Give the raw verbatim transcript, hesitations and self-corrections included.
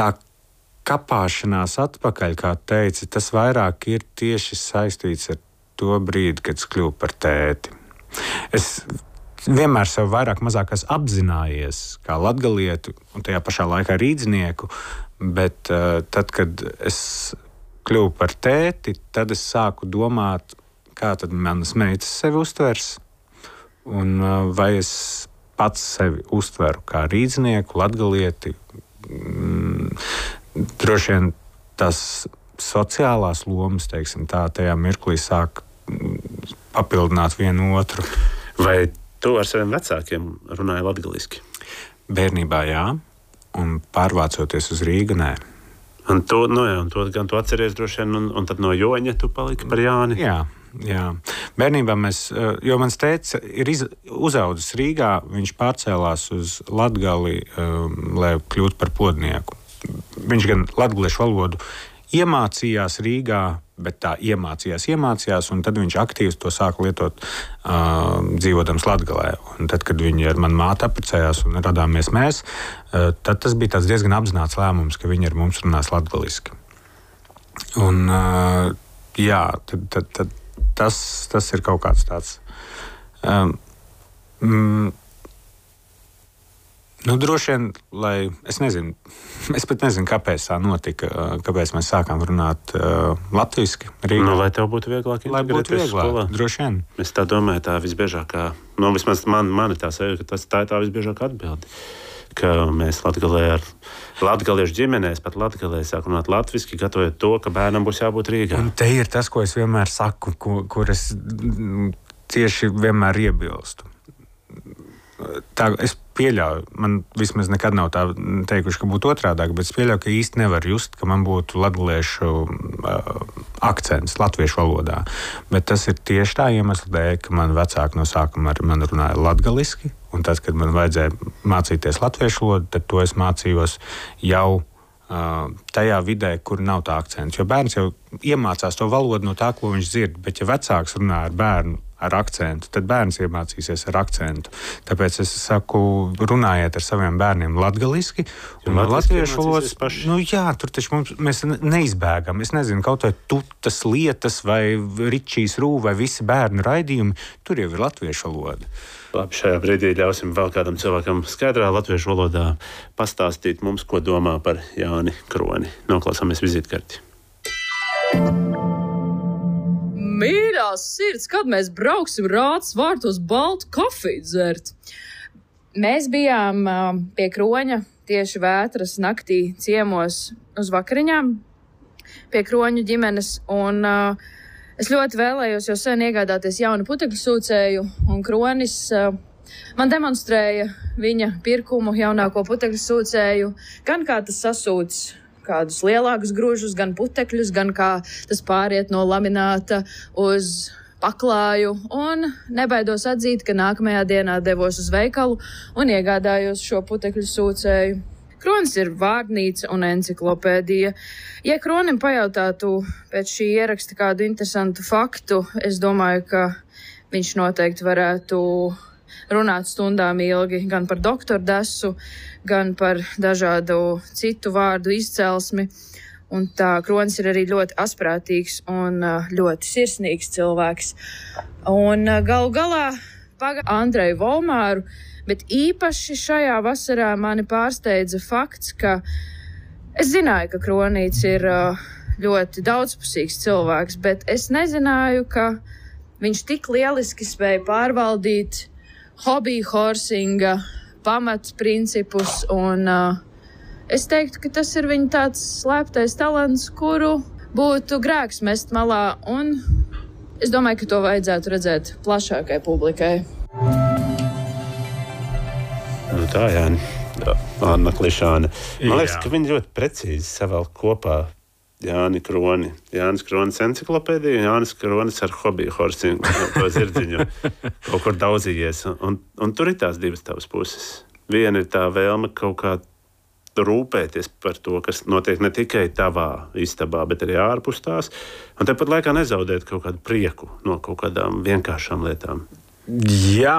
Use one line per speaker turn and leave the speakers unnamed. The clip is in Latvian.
tā kapāšanās atpakaļ, kā teici, tas vairāk ir tieši saistīts ar to brīdi, kad es kļuvu par tēti. Es vienmēr sev vairāk mazāk esmu apzinājies kā latgalietu un tajā pašā laikā rīdznieku, bet uh, tad, kad es kļuvu par tēti, tad es sāku domāt, kā tad manas meitas sevi uztvers un uh, vai es pats sevi uztveru kā rīdznieku, latgalieti. Mm, droši vien tās sociālās lomas, teiksim tā, tajā mirklī sāk papildināt vienu otru.
Vai tu ar saviem vecākiem runāji latgaliski?
Bērnībā jā, un pārvācoties uz Rīgu, nē.
Un to, nu jā, un to gan tu atceries droši vien, un, un tad no Joņa tu paliki par Jāni?
Jā, jā. Bērnībā mēs, jo mans tētis ir iz, uzaudzis Rīgā, viņš pārcēlās uz Latgali, um, lai kļūtu par podnieku. Viņš gan latgaliešu valodu iemācījās Rīgā, bet tā iemācījās, iemācījās, un tad viņš aktīvi to sāka lietot uh, dzīvodams Latgalē. Un tad, kad viņi ar mani māti apprecējās un radāmies mēs, uh, tad tas bija tāds diezgan apzināts lēmums, ka viņi ar mums runās latgaliski. Un uh, jā, tad, tad, tad tas, tas ir kaut kāds tāds... Um, mm, Nu, droši vien, lai es nezinu, es pat nezinu, kāpēc tā notika, kāpēc mēs sākām runāt uh, latviski. Rīgā.
Nu, lai tev būtu vieglāk
lai būtu vieglāk,
skolā.
Droši vien.
Es tā domāju, tā visbiežākā, nu, vismaz man, man ir tā sajūta, ka tas, tā ir tā visbiežākā atbildi. Ka mēs Latgalē ar latgaliešu ģimenēs, pat Latgalē sāk runāt latviski, gatavojot to, ka bērnam būs jābūt Rīgā.
Un te ir tas, ko es vienmēr saku, kur, kur es tieši vienmēr iebilstu. Tā, es pieļauju, man vismaz nekad nav tā teikuši, ka būtu otrādāk, bet es pieļauju, ka īsti nevar just, ka man būtu latgaliešu uh, akcents latviešu valodā. Bet tas ir tieši tā iemesla dēļ, ka man vecāki no sākuma ar mani runāja latgaliski, un tad, kad man vajadzēja mācīties latviešu valodu, tad to es mācījos jau uh, tajā vidē, kur nav tā akcents. Jo bērns jau iemācās to valodu no tā, ko viņš dzird, bet ja vecāks runā ar bērnu ar akcentu, tad bērns iemācīsies ar akcentu. Tāpēc es saku, runājiet ar saviem bērniem latgaliski. Un latviešu valodas, nu jā, tur taču mums, mēs neizbēgam. Es nezinu, kaut vai tutas lietas vai ričīs rū vai visi bērnu raidījumi, tur jau ir latviešu valoda.
Labi, šajā brīdī ļausim vēl kādam cilvēkam skaidrā latviešu valodā pastāstīt mums, ko domā par Jāni Kroni. Noklausāmies vizītkarti.
Mīļās sirds, kad mēs brauksim Rātas vārtos baltu kafiju dzert? Mēs bijām uh, pie Kroņa tieši vētras naktī ciemos uz vakariņām pie Kroņu ģimenes, un uh, es ļoti vēlējos jau sen iegādāties jaunu putekļu sūcēju, un Kronis uh, man demonstrēja viņa pirkumu jaunāko putekļu sūcēju, gan kā tas sasūts kādus lielākus grūžus, gan putekļus, gan kā tas pāriet no lamināta uz paklāju. Un nebaidos atzīt, ka nākamajā dienā devos uz veikalu un iegādājos šo putekļu sūcēju. Kronis ir vārnīca un enciklopēdija. Ja Kronim pajautātu pēc šī ieraksta kādu interesantu faktu, es domāju, ka viņš noteikti varētu runāt stundām ilgi gan par doktoru Desu, gan par dažādu citu vārdu izcelsmi. Un tā Kronis ir arī ļoti asprātīgs un ļoti sirsnīgs cilvēks. Un galu galā paga Andreju Volmāru, bet īpaši šajā vasarā mani pārsteidza fakts, ka es zināju, ka Kronīts ir ļoti daudzpusīgs cilvēks, bet es nezināju, ka viņš tik lieliski spēja pārvaldīt hobby horsinga pamatprincipus, un uh, es teiktu, ka tas ir viņa tāds slēptais talants, kuru būtu grēks mest malā, un es domāju, ka to vajadzētu redzēt plašākai publikai.
Nu tā, Jāni, Anna Klišāne. Man liekas, ka viņi ļoti precīzi savēl kopā Jāni Kroni. Jānis Kronis enciklopēdija un Jānis Kronis ar hobby horsingu, to zirdziņu kaut kur daudzījies. Un, un tur ir tās divas tavas puses. Viena ir tā vēlme kaut kā rūpēties par to, kas notiek ne tikai tavā istabā, bet arī ārpus tās. Un tāpat laikā nezaudēt kaut kādu prieku no kaut kādām vienkāršām lietām.
Jā.